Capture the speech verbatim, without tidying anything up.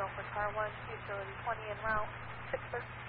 for car one, utility twenty en route, six thirteen.